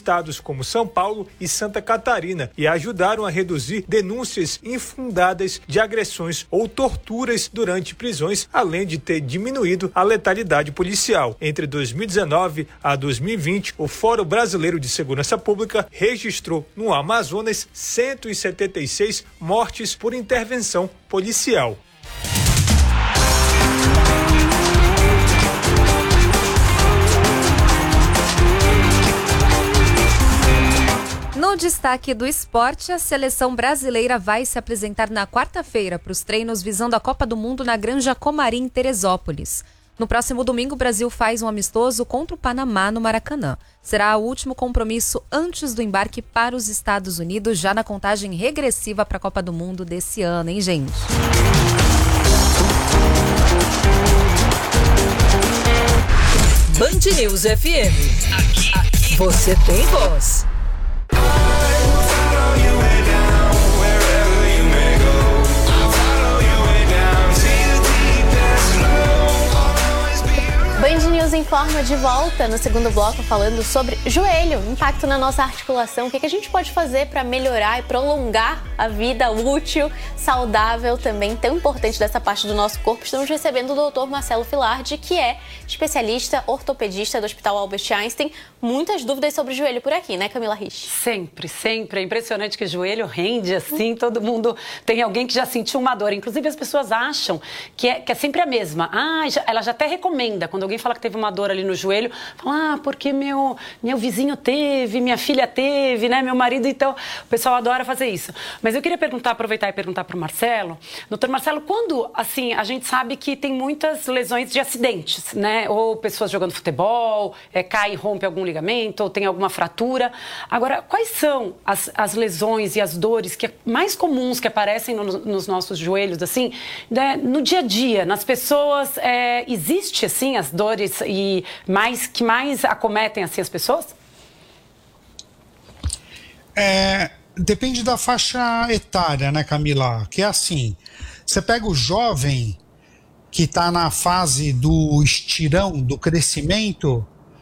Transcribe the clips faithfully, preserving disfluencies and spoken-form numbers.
estados como São Paulo e Santa Catarina e ajudaram a reduzir denúncias infundadas de agressões ou torturas durante prisões, além de ter diminuído a letalidade policial. Entre dois mil e dezenove a dois mil e vinte, o Fórum Brasileiro de Segurança Pública registrou no Amazonas cento e setenta e seis mortes por intervenção policial. No destaque do esporte, a seleção brasileira vai se apresentar na quarta-feira para os treinos visando a Copa do Mundo na Granja Comari, em Teresópolis. No próximo domingo, o Brasil faz um amistoso contra o Panamá no Maracanã. Será o último compromisso antes do embarque para os Estados Unidos, já na contagem regressiva para a Copa do Mundo desse ano, hein, gente? Band News F M. Aqui, aqui você tem voz. Band News informa de volta no segundo bloco falando sobre joelho, impacto na nossa articulação, o que a gente pode fazer para melhorar e prolongar a vida útil, saudável também, tão importante dessa parte do nosso corpo. Estamos recebendo o doutor Marcelo Filardi, que é especialista ortopedista do Hospital Albert Einstein. Muitas dúvidas sobre o joelho por aqui, né, Camila Rich? Sempre, sempre. É impressionante que o joelho rende assim, todo mundo tem alguém que já sentiu uma dor. Inclusive as pessoas acham que é, que é sempre a mesma. Ah, já, ela já até recomenda, quando alguém fala que teve uma dor ali no joelho, fala, ah, porque meu, meu vizinho teve, minha filha teve, né, meu marido, então o pessoal adora fazer isso. Mas eu queria perguntar, aproveitar e perguntar para o Marcelo, doutor Marcelo, quando, assim, a gente sabe que tem muitas lesões de acidentes, né, ou pessoas jogando futebol, é, cai e rompe algum ligamento, ou tem alguma fratura. Agora, quais são as, as lesões e as dores que mais comuns que aparecem no, nos nossos joelhos, assim, né, no dia a dia, nas pessoas, é, existe, assim, as dores e mais, que mais acometem, assim, as pessoas? É, depende da faixa etária, né, Camila? Que é assim, você pega o jovem que está na fase do estirão, do crescimento,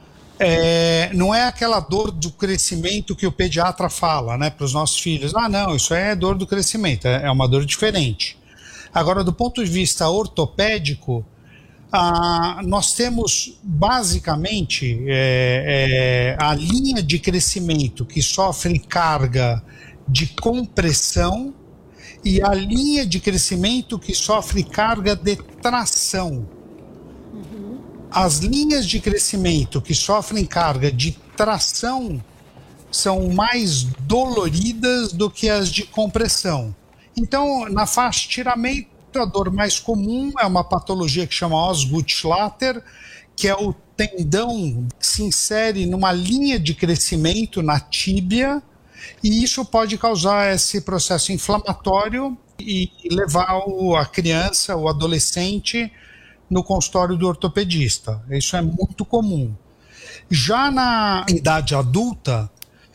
é, não é aquela dor do crescimento que o pediatra fala, né, para os nossos filhos. Ah, não, isso é dor do crescimento, é uma dor diferente. Agora, do ponto de vista ortopédico, ah, nós temos basicamente é, é, a linha de crescimento que sofre carga de compressão e a linha de crescimento que sofre carga de tração. Uhum. As linhas de crescimento que sofrem carga de tração são mais doloridas do que as de compressão. Então, na faixa de estiramento, a dor mais comum é uma patologia que chama Osgood-Schlatter, que é o tendão que se insere numa linha de crescimento na tíbia, e isso pode causar esse processo inflamatório e levar o, a criança, o adolescente, no consultório do ortopedista. Isso é muito comum. Já na idade adulta,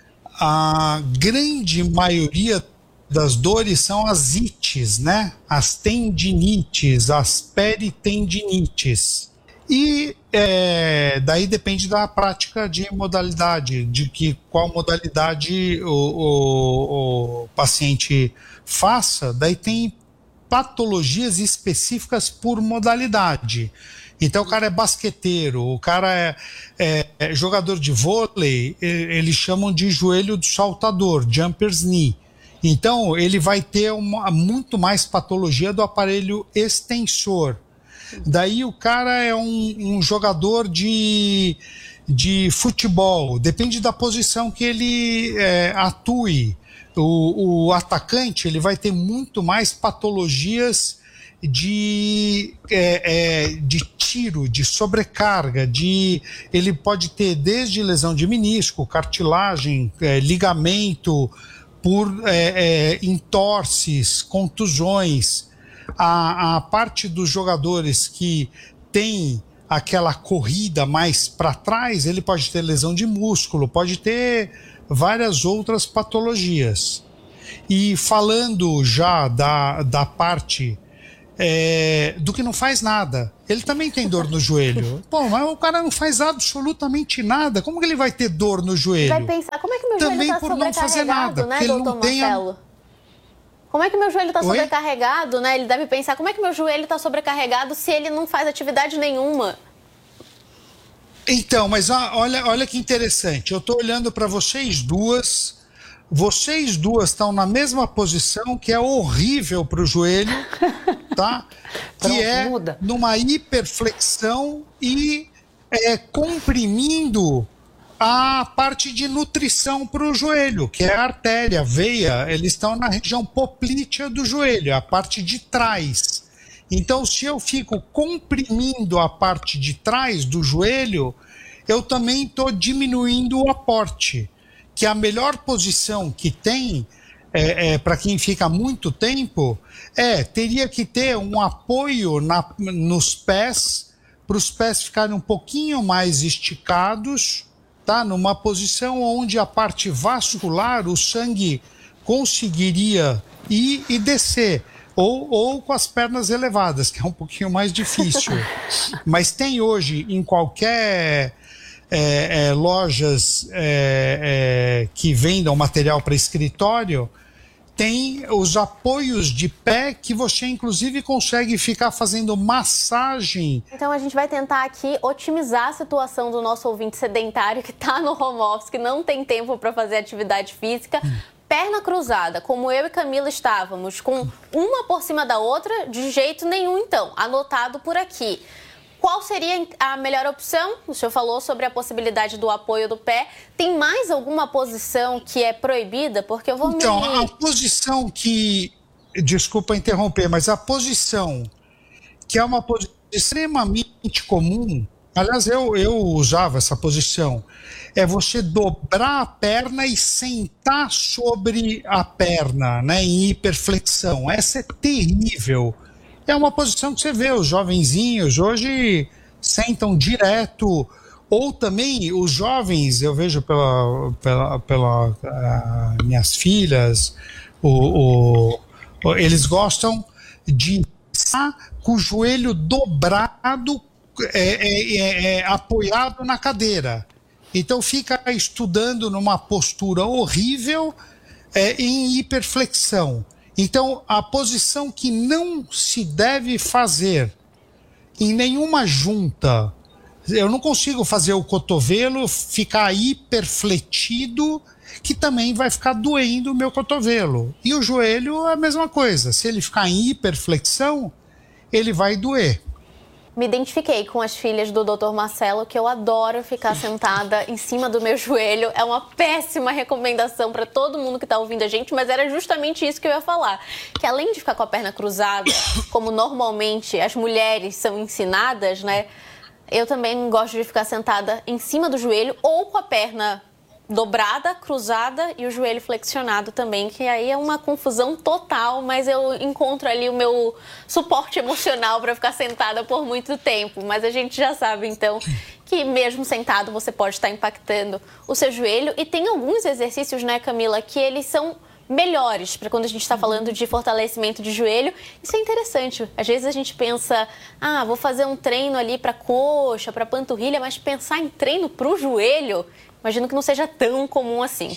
a grande maioria das dores são as ites, né? As tendinites, as peritendinites. E é, daí depende da prática de modalidade, de que qual modalidade o, o, o paciente faça. Daí tem patologias específicas por modalidade. Então o cara é basqueteiro, o cara é, é, é jogador de vôlei, eles chamam de joelho do saltador, jumper's knee. Então, ele vai ter uma, muito mais patologia do aparelho extensor. Daí o cara é um, um jogador de, de futebol, depende da posição que ele é, atue. O, o atacante ele vai ter muito mais patologias de, é, é, de tiro, de sobrecarga, de, ele pode ter desde lesão de menisco, cartilagem, é, ligamento, por é, é, entorses, contusões. A, a parte dos jogadores que tem aquela corrida mais para trás, ele pode ter lesão de músculo, pode ter várias outras patologias. E falando já da, da parte é, do que não faz nada. Ele também tem dor no joelho. Pô, mas o cara não faz absolutamente nada. Como que ele vai ter dor no joelho? Vai pensar, como é que meu também joelho está por não fazer nada, né, porque ele doutor não tem Marcelo? A... Como é que meu joelho está Oi? sobrecarregado, né? Ele deve pensar, como é que meu joelho está sobrecarregado se ele não faz atividade nenhuma? Então, mas olha, olha que interessante. Eu estou olhando para vocês duas. Vocês duas estão na mesma posição, que é horrível para o joelho, tá? Que Pronto, é muda. numa hiperflexão e é, comprimindo a parte de nutrição para o joelho, que é a artéria, a veia. Eles estão na região poplítea do joelho, a parte de trás. Então, se eu fico comprimindo a parte de trás do joelho, eu também estou diminuindo o aporte. Que a melhor posição que tem, é, é, para quem fica muito tempo, é, teria que ter um apoio na, nos pés, para os pés ficarem um pouquinho mais esticados, tá? Numa posição onde a parte vascular, o sangue conseguiria ir e descer. Ou, ou com as pernas elevadas, que é um pouquinho mais difícil. Mas tem hoje, em qualquer... É, é, lojas é, é, que vendam material para escritório, tem os apoios de pé que você inclusive consegue ficar fazendo massagem. Então a gente vai tentar aqui otimizar a situação do nosso ouvinte sedentário que está no home office, que não tem tempo para fazer atividade física. Hum. Perna cruzada, como eu e Camila estávamos, com uma por cima da outra, de jeito nenhum então, anotado por aqui. Qual seria a melhor opção? O senhor falou sobre a possibilidade do apoio do pé. Tem mais alguma posição que é proibida? Porque eu vou Então, me... a posição que... Desculpa interromper, mas a posição que é uma posição extremamente comum, aliás, eu, eu usava essa posição, é você dobrar a perna e sentar sobre a perna, né, em hiperflexão. Essa é terrível. É uma posição que você vê, os jovenzinhos hoje sentam direto, ou também os jovens, eu vejo pela, pela, pela uh, minhas filhas, o, o, eles gostam de estar com o joelho dobrado, é, é, é, apoiado na cadeira. Então fica estudando numa postura horrível, é, em hiperflexão. Então, a posição que não se deve fazer em nenhuma junta, eu não consigo fazer o cotovelo ficar hiperfletido, que também vai ficar doendo o meu cotovelo. E o joelho é a mesma coisa, se ele ficar em hiperflexão, ele vai doer. Me identifiquei com as filhas do doutor Marcelo, que eu adoro ficar sentada em cima do meu joelho. É uma péssima recomendação para todo mundo que está ouvindo a gente, mas era justamente isso que eu ia falar. Que além de ficar com a perna cruzada, como normalmente as mulheres são ensinadas, né? Eu também gosto de ficar sentada em cima do joelho ou com a perna dobrada, cruzada e o joelho flexionado também, que aí é uma confusão total, mas eu encontro ali o meu suporte emocional para ficar sentada por muito tempo. Mas a gente já sabe, então, que mesmo sentado você pode estar impactando o seu joelho. E tem alguns exercícios, né, Camila, que eles são melhores para quando a gente está falando de fortalecimento de joelho. Isso é interessante. Às vezes a gente pensa, ah, vou fazer um treino ali para coxa, para panturrilha, mas pensar em treino para o joelho, imagino que não seja tão comum assim.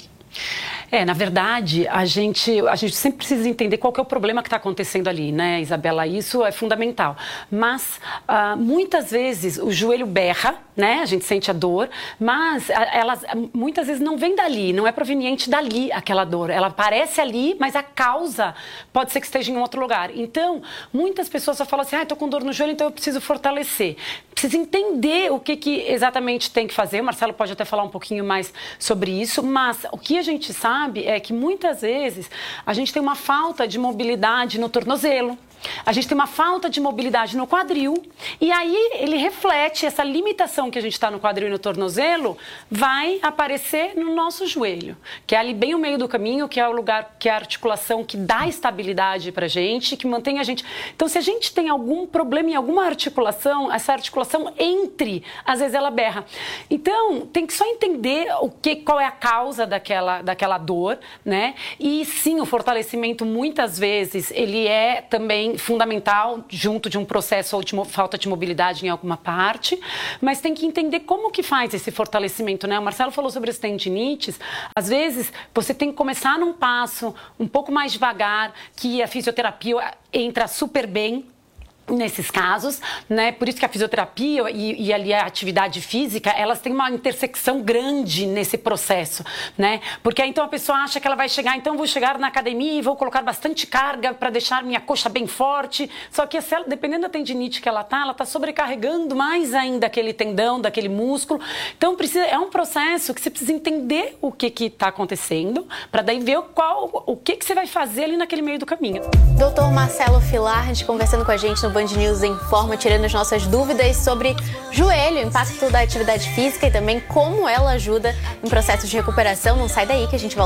É, na verdade, a gente, a gente sempre precisa entender qual que é o problema que está acontecendo ali, né, Isabela? Isso é fundamental. Mas, uh, muitas vezes, o joelho berra, né? A gente sente a dor, mas ela muitas vezes não vem dali, não é proveniente dali aquela dor. Ela aparece ali, mas a causa pode ser que esteja em outro lugar. Então, muitas pessoas só falam assim, ah, estou com dor no joelho, então eu preciso fortalecer. Precisa entender o que, que exatamente tem que fazer. O Marcelo pode até falar um pouquinho mais sobre isso, mas o que a gente sabe é que muitas vezes a gente tem uma falta de mobilidade no tornozelo, a gente tem uma falta de mobilidade no quadril, e aí ele reflete essa limitação que a gente está no quadril e no tornozelo, vai aparecer no nosso joelho, que é ali bem o meio do caminho, que é o lugar, que é a articulação que dá estabilidade para a gente, que mantém a gente... Então, se a gente tem algum problema em alguma articulação, essa articulação entre, às vezes ela berra. Então, tem que só entender o que, qual é a causa daquela, daquela dor, né? E sim, o fortalecimento, muitas vezes, ele é também fundamental junto de um processo ou de falta de mobilidade em alguma parte, mas tem que entender como que faz esse fortalecimento, né? O Marcelo falou sobre as tendinites. Às vezes, você tem que começar num passo um pouco mais devagar, que a fisioterapia entra super bem nesses casos, né? Por isso que a fisioterapia e, e ali a atividade física, elas têm uma intersecção grande nesse processo, né? Porque aí então a pessoa acha que ela vai chegar, então eu vou chegar na academia e vou colocar bastante carga para deixar minha coxa bem forte, só que ela, dependendo da tendinite que ela tá, ela tá sobrecarregando mais ainda aquele tendão, daquele músculo. Então precisa, é um processo que você precisa entender o que que tá acontecendo, para daí ver qual, o que que você vai fazer ali naquele meio do caminho. doutor Marcelo Filardi conversando com a gente no Band News Informa, tirando as nossas dúvidas sobre joelho, impacto da atividade física e também como ela ajuda em processos de recuperação. Não sai daí que a gente volta.